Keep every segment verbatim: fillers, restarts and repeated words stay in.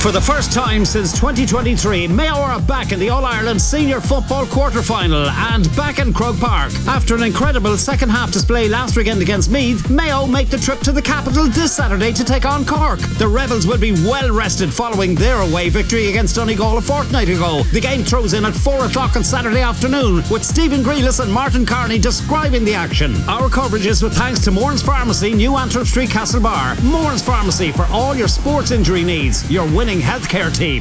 For the first time since twenty twenty-three, Mayo are back in the All-Ireland Senior Football quarter-final and back in Croke Park. After an incredible second-half display last weekend against Meath, Mayo make the trip to the capital this Saturday to take on Cork. The Rebels will be well rested following their away victory against Donegal a fortnight ago. The game throws in at four o'clock on Saturday afternoon, with Stephen Grealis and Martin Carney describing the action. Our coverage is with thanks to Mourns Pharmacy, New Antrim Street, Castlebar. Mourns Pharmacy for all your sports injury needs. Your winning healthcare team.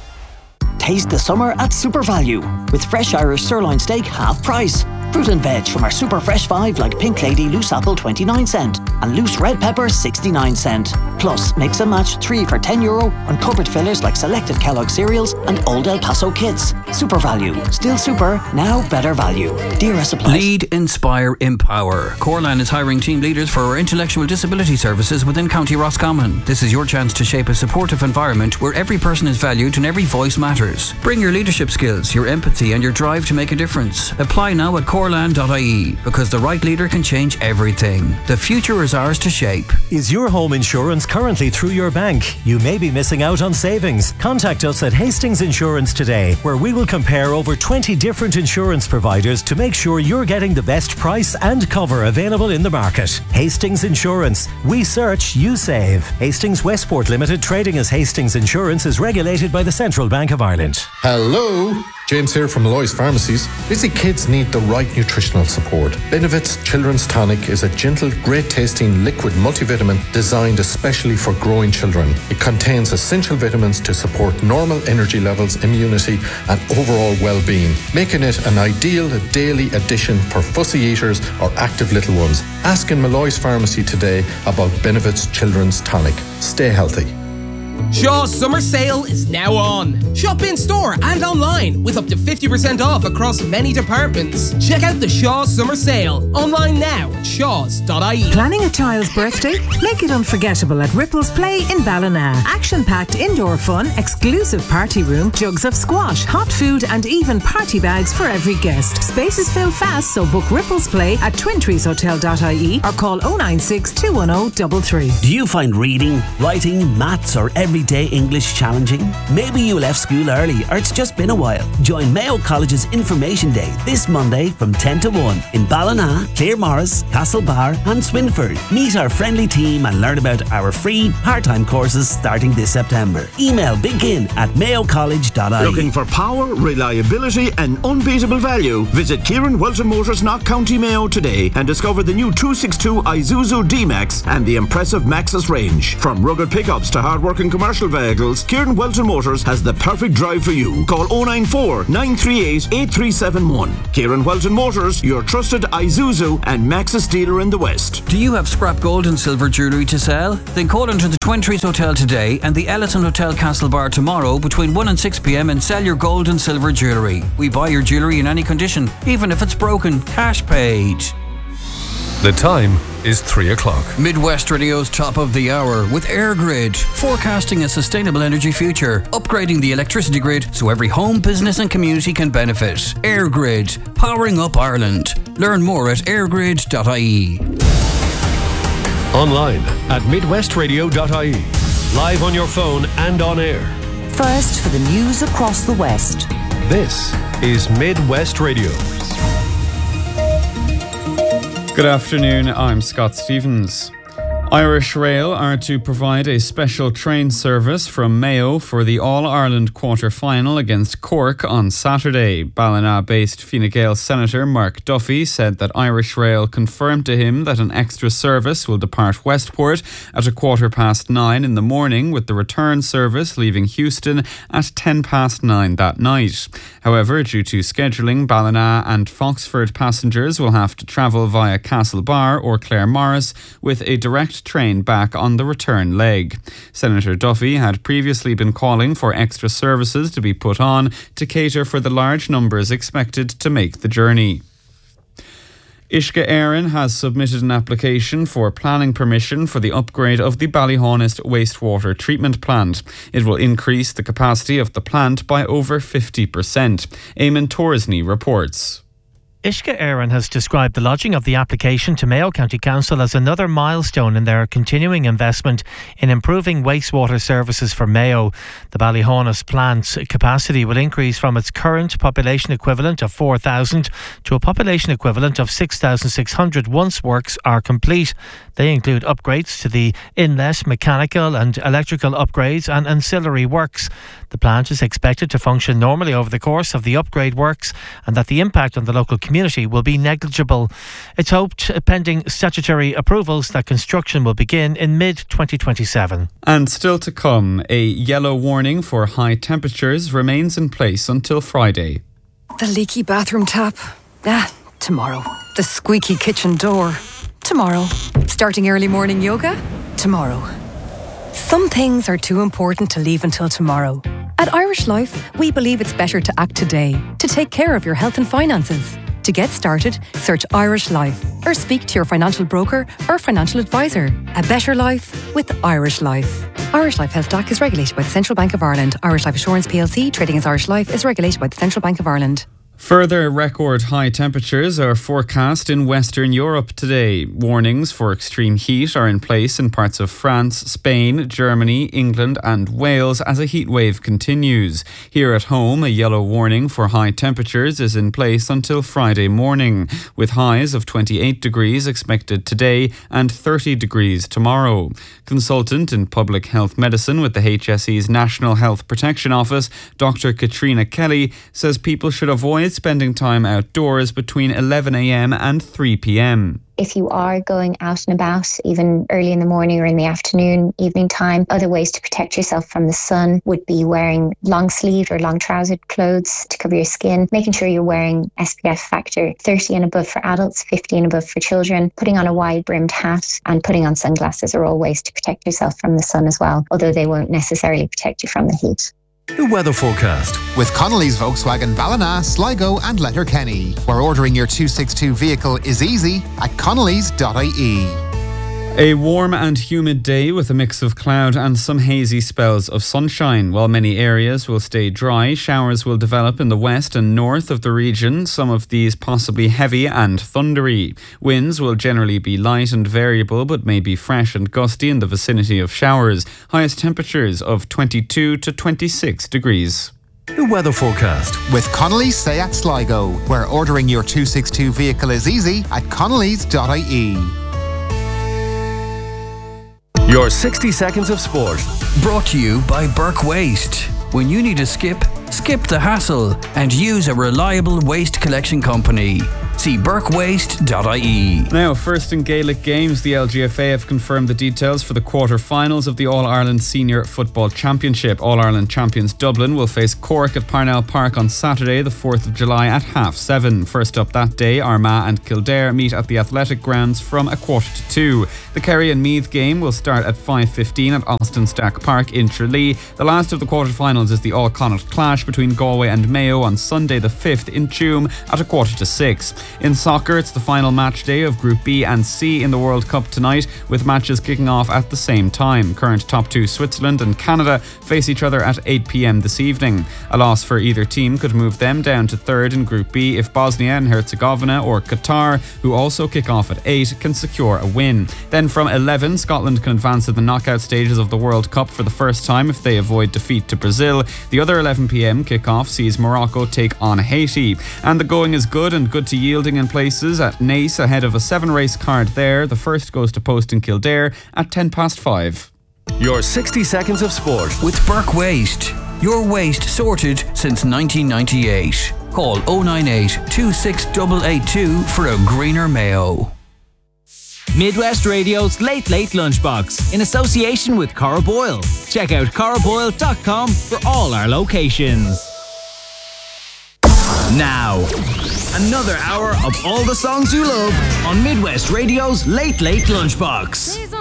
Taste the summer at SuperValu with fresh Irish sirloin steak half price. Fruit and veg from our super fresh five like Pink Lady loose apple twenty-nine cent and loose red pepper sixty-nine cent. Plus mix and match three for ten euro on cupboard fillers like selected Kellogg cereals and Old El Paso kits. SuperValu, still super, now better value. D R S applies. Lead, inspire, empower. Corlan is hiring team leaders for our intellectual disability services within County Roscommon. This is your chance to shape a supportive environment where every person is valued and every voice matters. Bring your leadership skills, your empathy and your drive to make a difference. Apply now at corlan dot I E because the right leader can change everything. The future is ours to shape. Is your home insurance currently through your bank? You may be missing out on savings. Contact us at Hastings Insurance today, where we will compare over twenty different insurance providers to make sure you're getting the best price and cover available in the market. Hastings Insurance. We search, you save. Hastings Westport Limited, trading as Hastings Insurance, is regulated by the Central Bank of Ireland. Hello, James here from Loy's Pharmacies. Busy kids need the right nutritional support. Benefit's Children's Tonic is a gentle, great-tasting liquid multivitamin designed especially for growing children. It contains essential vitamins to support normal energy levels, immunity, and overall well-being, making it an ideal daily addition for fussy eaters or active little ones. Ask in Malloy's Pharmacy today about Benefit's Children's Tonic. Stay healthy. Shaw's summer sale is now on. Shop in store and online with up to fifty percent off across many departments. Check out the Shaw's summer sale online now at shaws dot I E. Planning a child's birthday? Make it unforgettable at Ripples Play in Ballina. Action-packed indoor fun, exclusive party room, jugs of squash, hot food and even party bags for every guest. Spaces fill fast, so book Ripples Play at twin trees hotel dot I E or call oh nine six, two one oh, three three. Do you find reading, writing, maths or everyday English challenging? Maybe you left school early or it's just been a while. Join Mayo College's Information Day this Monday from ten to one in Ballina, Claremorris, Castlebar and Swinford. Meet our friendly team and learn about our free part-time courses starting this September. Email begin at mayo college dot I E. Looking for power, reliability and unbeatable value? Visit Kieran Welton Motors, Knock County Mayo today and discover the new two sixty-two Isuzu D-Max and the impressive Maxus range. From rugged pickups to hard-working commercial vehicles, Kieran Welton Motors has the perfect drive for you. Call oh nine four, nine three eight, eight three seven one. Kieran Welton Motors, your trusted Isuzu and Maxus dealer in the West. Do you have scrap gold and silver jewellery to sell? Then call into the Twin Trees Hotel today and the Ellison Hotel Castlebar tomorrow between one and six p.m. and sell your gold and silver jewellery. We buy your jewellery in any condition, even if it's broken. Cash paid. The time is three o'clock. Midwest Radio's top of the hour with EirGrid, forecasting a sustainable energy future, upgrading the electricity grid so every home, business and community can benefit. EirGrid, powering up Ireland. Learn more at air grid dot I E. Online at midwest radio dot I E. Live on your phone and on air. First for the news across the West. This is Midwest Radio. Good afternoon, I'm Scott Stevens. Irish Rail are to provide a special train service from Mayo for the All-Ireland quarter-final against Cork on Saturday. Ballina-based Fine Gael Senator Mark Duffy said that Irish Rail confirmed to him that an extra service will depart Westport at a quarter past nine in the morning, with the return service leaving Houston at ten past nine that night. However, due to scheduling, Ballina and Foxford passengers will have to travel via Castlebar or Claremorris with a direct train back on the return leg. Senator Duffy had previously been calling for extra services to be put on to cater for the large numbers expected to make the journey. Uisce Éireann has submitted an application for planning permission for the upgrade of the Ballyhonest wastewater treatment plant. It will increase the capacity of the plant by over fifty percent. Eamon Torsney reports. Uisce Éireann has described the lodging of the application to Mayo County Council as another milestone in their continuing investment in improving wastewater services for Mayo. The Ballyhaunis plant's capacity will increase from its current population equivalent of four thousand to a population equivalent of six thousand six hundred once works are complete. They include upgrades to the inlet, mechanical and electrical upgrades and ancillary works. The plant is expected to function normally over the course of the upgrade works and that the impact on the local community will be negligible. It's hoped, pending statutory approvals, that construction will begin in mid twenty twenty-seven. And still to come, a yellow warning for high temperatures remains in place until Friday. The leaky bathroom tap? Ah, tomorrow. The squeaky kitchen door? Tomorrow. Starting early morning yoga? Tomorrow. Some things are too important to leave until tomorrow. At Irish Life, we believe it's better to act today to take care of your health and finances. To get started, search Irish Life or speak to your financial broker or financial advisor. A better life with Irish Life. Irish Life Health D A C is regulated by the Central Bank of Ireland. Irish Life Assurance P L C, trading as Irish Life, is regulated by the Central Bank of Ireland. Further record high temperatures are forecast in Western Europe today. Warnings for extreme heat are in place in parts of France, Spain, Germany, England and Wales as a heatwave continues. Here at home, a yellow warning for high temperatures is in place until Friday morning, with highs of twenty-eight degrees expected today and thirty degrees tomorrow. Consultant in Public Health Medicine with the H S E's National Health Protection Office, Doctor Katrina Kelly, says people should avoid spending time outdoors between eleven a.m. and three p.m. If you are going out and about, even early in the morning or in the afternoon, evening time, other ways to protect yourself from the sun would be wearing long sleeved or long trousered clothes to cover your skin, making sure you're wearing S P F factor thirty and above for adults, fifty and above for children, putting on a wide brimmed hat and putting on sunglasses are all ways to protect yourself from the sun as well, although they won't necessarily protect you from the heat. The weather forecast with Connolly's Volkswagen Ballina, Sligo and Letterkenny, where ordering your two sixty-two vehicle is easy at connellys dot I E. A warm and humid day with a mix of cloud and some hazy spells of sunshine. While many areas will stay dry, showers will develop in the west and north of the region, some of these possibly heavy and thundery. Winds will generally be light and variable but may be fresh and gusty in the vicinity of showers. Highest temperatures of twenty-two to twenty-six degrees. The weather forecast with Connolly's Seat Sligo, where ordering your two sixty-two vehicle is easy at connellys dot I E. Your sixty seconds of sport. Brought to you by Burke Waste. When you need a skip, skip the hassle and use a reliable waste collection company. See burke waste dot I E. Now, first in Gaelic games, the L G F A have confirmed the details for the quarter-finals of the All-Ireland Senior Football Championship. All-Ireland champions Dublin will face Cork at Parnell Park on Saturday, the fourth of July at half seven. First up that day, Armagh and Kildare meet at the Athletic Grounds from a quarter to two. The Kerry and Meath game will start at five fifteen at Austin Stack Park in Tralee. The last of the quarter-finals is the All-Connacht clash between Galway and Mayo on Sunday the fifth in Tuam at a quarter to six. In soccer, it's the final match day of Group B and C in the World Cup tonight, with matches kicking off at the same time. Current top two Switzerland and Canada face each other at eight p.m. this evening. A loss for either team could move them down to third in Group B if Bosnia and Herzegovina or Qatar, who also kick off at eight, can secure a win. Then from eleven, Scotland can advance to the knockout stages of the World Cup for the first time if they avoid defeat to Brazil. The other eleven p.m. kick-off sees Morocco take on Haiti. And the going is good and good to yielding in places at Naas ahead of a seven-race card there. The first goes to Post in Kildare at ten past five. Your sixty seconds of sport with Burke Waste. Your waste sorted since nineteen ninety-eight. Call oh nine eight, two six eight eight two for a greener Mayo. Midwest Radio's Late Late Lunchbox in association with Cora Boyle. Check out cora boyle dot com for all our locations. Now, another hour of all the songs you love on Midwest Radio's Late Late Lunchbox.